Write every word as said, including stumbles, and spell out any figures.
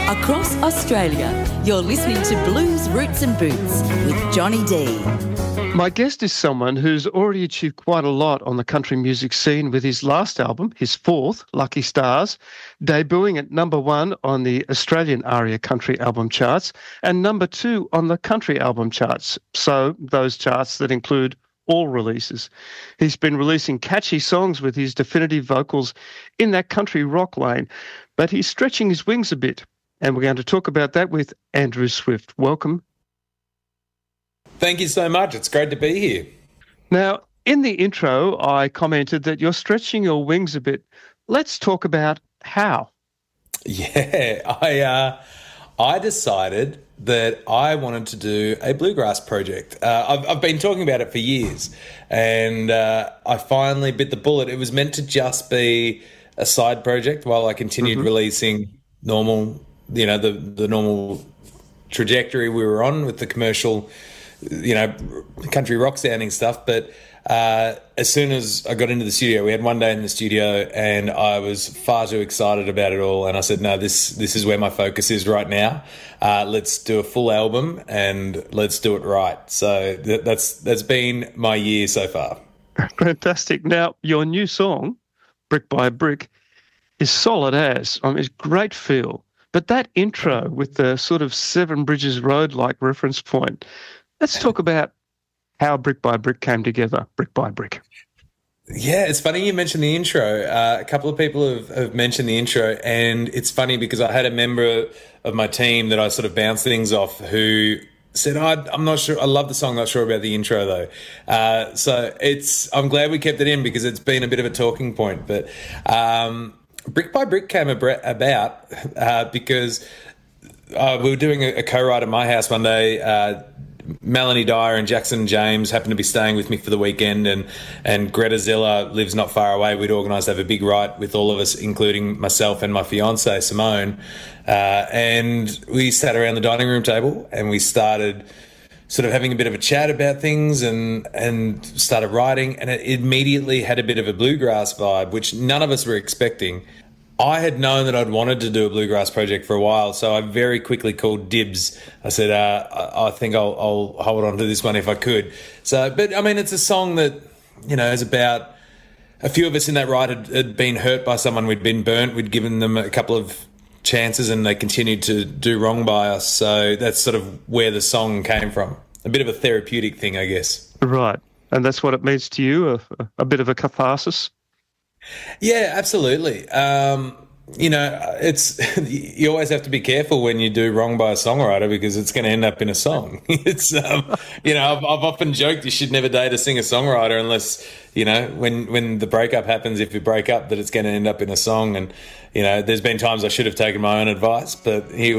Across Australia, you're listening to Blues, Roots and Boots with Johnny D. My guest is someone who's already achieved quite a lot on the country music scene with his last album, his fourth, Lucky Stars, debuting at number one on the Australian ARIA Country Album Charts and number two on the Country Album Charts, so those charts that include all releases. He's been releasing catchy songs with his definitive vocals in that country rock lane, but he's stretching his wings a bit, and we're going to talk about that with Andrew Swift. Welcome. Thank you so much. It's great to be here. Now, in the intro, I commented that you're stretching your wings a bit. Let's talk about how. Yeah, I uh, I decided that I wanted to do a bluegrass project. Uh, I've, I've been talking about it for years, and uh, I finally bit the bullet. It was meant to just be a side project while I continued mm-hmm. releasing normal, you know, the the normal trajectory we were on with the commercial, you know, country rock sounding stuff. But uh, as soon as I got into the studio, we had one day in the studio and I was far too excited about it all. And I said, no, this this is where my focus is right now. Uh, let's do a full album and let's do it right. So th- that's that's been my year so far. Fantastic. Now, your new song, Brick by Brick, is solid as. I mean, it's great feel. But that intro with the sort of Seven Bridges Road-like reference point, let's talk about how Brick by Brick came together, Brick by Brick. Yeah, it's funny you mentioned the intro. Uh, a couple of people have, have mentioned the intro, and it's funny because I had a member of my team that I sort of bounced things off who said, oh, I'm not sure, I love the song, not sure about the intro though. Uh, so it's, I'm glad we kept it in because it's been a bit of a talking point. But um, Brick by Brick came about uh, because uh, we were doing a, a co-write at my house one day. Uh, Melanie Dyer and Jackson James happened to be staying with me for the weekend, and, and Greta Zilla lives not far away. We'd organised to have a big write with all of us, including myself and my fiancée, Simone. Uh, and we sat around the dining room table and we started sort of having a bit of a chat about things and, and started writing. And it immediately had a bit of a bluegrass vibe, which none of us were expecting. I had known that I'd wanted to do a bluegrass project for a while, so I very quickly called dibs. I said, uh, I, I think I'll, I'll hold on to this one if I could. So, but I mean, it's a song that, you know, is about a few of us in that ride had, had been hurt by someone. We'd been burnt. We'd given them a couple of chances and they continued to do wrong by us. So that's sort of where the song came from. A bit of a therapeutic thing, I guess. Right. And that's what it means to you, a, a bit of a catharsis? Yeah, absolutely. Um, you know, it's you always have to be careful when you do wrong by a songwriter because it's going to end up in a song. It's, um, you know, I've, I've often joked you should never date a singer-songwriter unless, you know, when, when the breakup happens, if you break up, that it's going to end up in a song. And, you know, there's been times I should have taken my own advice, but here